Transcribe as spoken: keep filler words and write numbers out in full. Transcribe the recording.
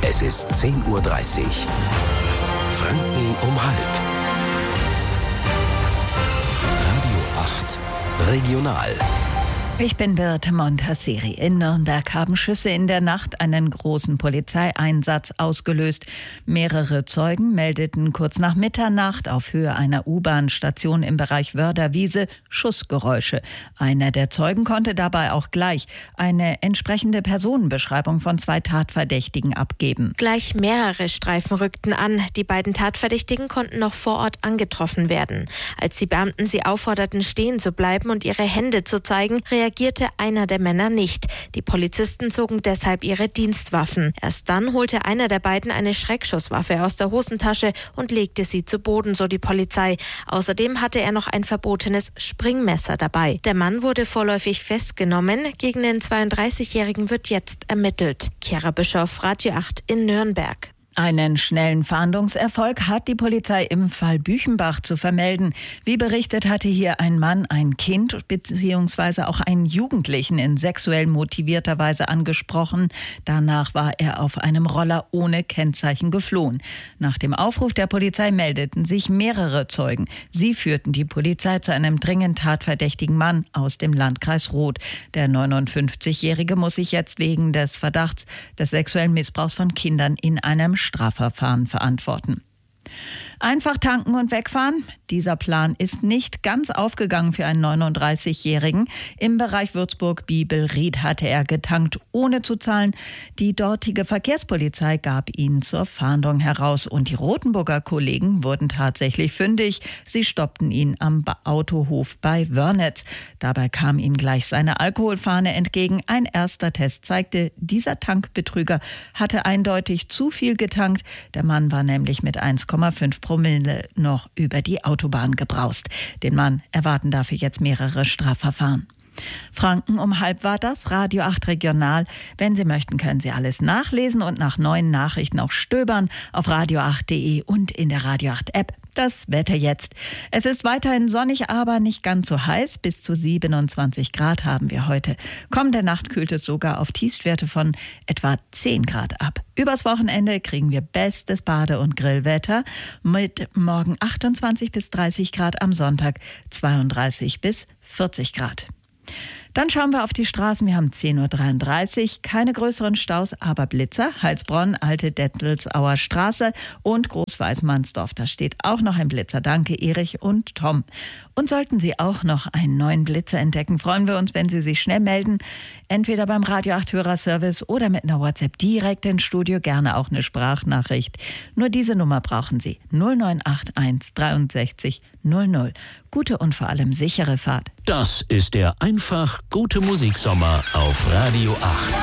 Es ist zehn Uhr dreißig. Franken um halb. Radio acht Regional. Ich bin Birte Montasseri. In Nürnberg haben Schüsse in der Nacht einen großen Polizeieinsatz ausgelöst. Mehrere Zeugen meldeten kurz nach Mitternacht auf Höhe einer U-Bahn-Station im Bereich Wörderwiese Schussgeräusche. Einer der Zeugen konnte dabei auch gleich eine entsprechende Personenbeschreibung von zwei Tatverdächtigen abgeben. Gleich mehrere Streifen rückten an. Die beiden Tatverdächtigen konnten noch vor Ort angetroffen werden. Als die Beamten sie aufforderten, stehen zu bleiben und ihre Hände zu zeigen, reagierte einer der Männer nicht. Die Polizisten zogen deshalb ihre Dienstwaffen. Erst dann holte einer der beiden eine Schreckschusswaffe aus der Hosentasche und legte sie zu Boden, so die Polizei. Außerdem hatte er noch ein verbotenes Springmesser dabei. Der Mann wurde vorläufig festgenommen. Gegen den zweiunddreißigjährigen wird jetzt ermittelt. Chiara Bischoff, Radio acht in Nürnberg. Einen schnellen Fahndungserfolg hat die Polizei im Fall Büchenbach zu vermelden. Wie berichtet, hatte hier ein Mann ein Kind bzw. auch einen Jugendlichen in sexuell motivierter Weise angesprochen. Danach war er auf einem Roller ohne Kennzeichen geflohen. Nach dem Aufruf der Polizei meldeten sich mehrere Zeugen. Sie führten die Polizei zu einem dringend tatverdächtigen Mann aus dem Landkreis Roth. Der neunundfünfzigjährige muss sich jetzt wegen des Verdachts des sexuellen Missbrauchs von Kindern in einem Strafverfahren verantworten. Einfach tanken und wegfahren? Dieser Plan ist nicht ganz aufgegangen für einen neununddreißigjährigen. Im Bereich Würzburg-Bibelried hatte er getankt, ohne zu zahlen. Die dortige Verkehrspolizei gab ihn zur Fahndung heraus und die Rothenburger Kollegen wurden tatsächlich fündig. Sie stoppten ihn am Autohof bei Wörnitz. Dabei kam ihnen gleich seine Alkoholfahne entgegen. Ein erster Test zeigte, dieser Tankbetrüger hatte eindeutig zu viel getankt. Der Mann war nämlich mit eins Komma fünf Promille noch über die Autobahn gebraust. Den Mann erwarten dafür jetzt mehrere Strafverfahren. Franken um halb war das, Radio acht Regional. Wenn Sie möchten, können Sie alles nachlesen und nach neuen Nachrichten auch stöbern auf radio acht punkt de und in der Radio acht App. Das Wetter jetzt. Es ist weiterhin sonnig, aber nicht ganz so heiß. Bis zu siebenundzwanzig Grad haben wir heute. Kommende Nacht kühlt es sogar auf Tiefstwerte von etwa zehn Grad ab. Übers Wochenende kriegen wir bestes Bade- und Grillwetter mit morgen achtundzwanzig bis dreißig Grad, am Sonntag zweiunddreißig bis vierzig Grad. Dann schauen wir auf die Straßen. Wir haben zehn Uhr dreiunddreißig. Keine größeren Staus, aber Blitzer. Heilsbronn, Alte Dettelsauer Straße und Großweißmannsdorf. Da steht auch noch ein Blitzer. Danke, Erich und Tom. Und sollten Sie auch noch einen neuen Blitzer entdecken, freuen wir uns, wenn Sie sich schnell melden. Entweder beim Radio acht Hörerservice oder mit einer WhatsApp direkt ins Studio. Gerne auch eine Sprachnachricht. Nur diese Nummer brauchen Sie. null neun acht eins dreiundsechzig null null. Gute und vor allem sichere Fahrt. Das ist der einfach gute Musiksommer auf Radio acht.